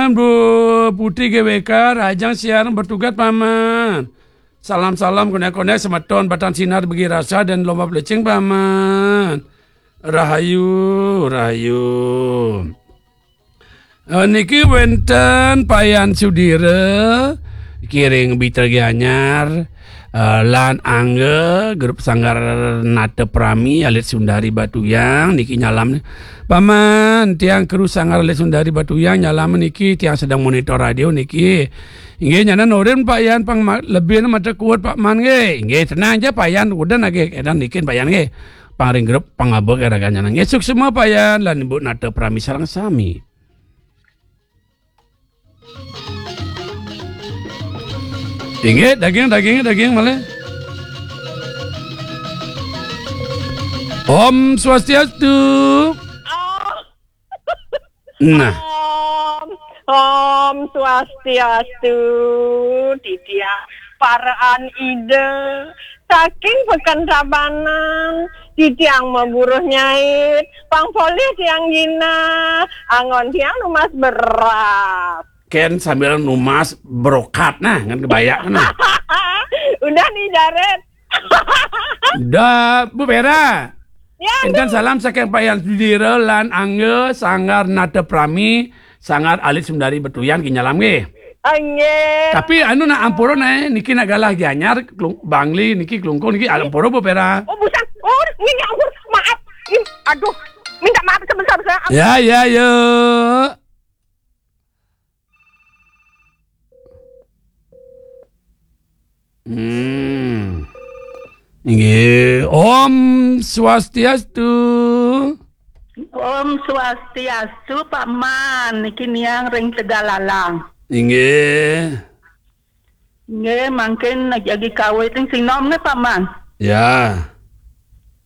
Bu Putri GWK Rajang siaran bertugas paman. Salam-salam konek-konek semeton batan sinar bagi rasa dan lomba pelecing paman. Rahayu, rahayu. Niki wenten payan sudira kiring bitergi anyar lan angge grup sanggar nate prami alit Sundari Batuyang niki nyalam paman tiang kru sanggar alit Sundari Batuyang nyalam niki tiang sedang monitor radio niki nggih nyana noren payan pang lebih mata kuat Pak Man nggih nggih tenang aja payan udah nage edan niki payan nggih paring grup pangabek era nyana nggih suk semua payan lan ibu nate prami sareng sami. Ingat daging malah. Om Swastiastu. Nah. Om Swastiastu. Didia paraan ide. Saking pekan sabanan. Didiang memburuh nyait. Pangpoli tiang gina. Angon tiang numas beras. Ken sambil numas brokat nah kan kebayak nah. Udah nih Jared. Udah Bu Vera. Ya. Kan salam saking payan sudira lan angge sanggar nate prami sangar alit Sundari Batuyang kinyalam nggih. Nggih. Tapi anu nak amporo nah niki nak galah gianyar bangli niki klungkung niki amporo Bu Vera. Oh bukan. Oh ini ampun maaf. Aduh. Minta maaf sebesar-besar. Ya yo. Nggih, Om Swastiastu. Om Swastiastu Pak Man, niki niang ring Tegalalang. Nggih. Nggih, mangken lagi kawin sing sinom ne Pak Man. Ya.